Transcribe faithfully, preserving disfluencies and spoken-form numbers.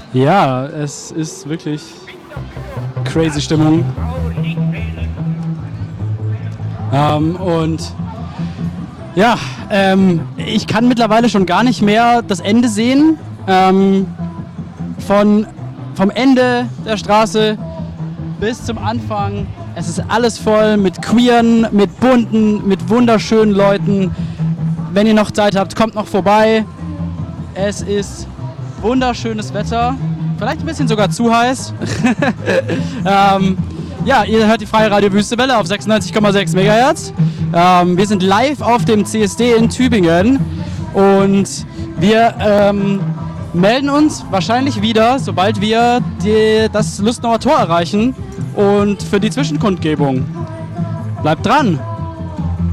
Ja, es ist wirklich crazy Stimmung. Ähm, und ja, ähm, ich kann mittlerweile schon gar nicht mehr das Ende sehen. Ähm, von, vom Ende der Straße bis zum Anfang. Es ist alles voll mit queeren, mit bunten, mit wunderschönen Leuten. Wenn ihr noch Zeit habt, kommt noch vorbei. Es ist wunderschönes Wetter. Vielleicht ein bisschen sogar zu heiß. ähm, ja, ihr hört die Freie Radio Wüstewelle auf sechsundneunzig Komma sechs Megahertz. Ähm, wir sind live auf dem C S D in Tübingen und wir ähm, melden uns wahrscheinlich wieder, sobald wir die, das Lustnauer Tor erreichen und für die Zwischenkundgebung. Bleibt dran!